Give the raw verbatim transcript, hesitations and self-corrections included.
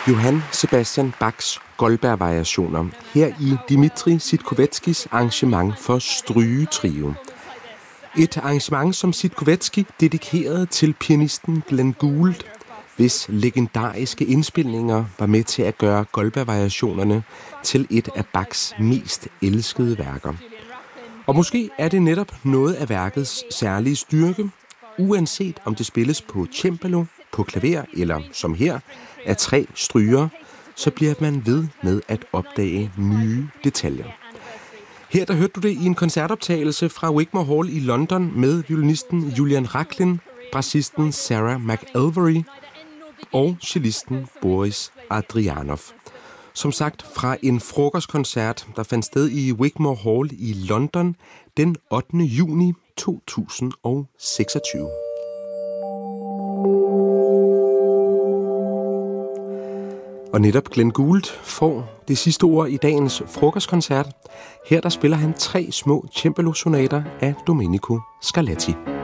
Johann Sebastian Bachs Goldberg-variationer her i Dmitri Sitkovetsky's arrangement for strygetrio. Et arrangement, som Sitkovetsky dedikerede til pianisten Glenn Gould, hvis legendariske indspilninger var med til at gøre Goldberg-variationerne til et af Bachs mest elskede værker. Og måske er det netop noget af værkets særlige styrke, uanset om det spilles på cembalo, på klaver eller, som her, af tre strygere, så bliver man ved med at opdage nye detaljer. Her der hørte du det i en koncertoptagelse fra Wigmore Hall i London med violinisten Julian Rachlin, brassisten Sarah McElvery og cellisten Boris Adrianov. Som sagt fra en frokostkoncert, der fandt sted i Wigmore Hall i London den ottende juni to tusind og seksogtyve. Og netop Glenn Gould får det sidste ord i dagens frokostkoncert. Her der spiller han tre små cembalo-sonater af Domenico Scarlatti.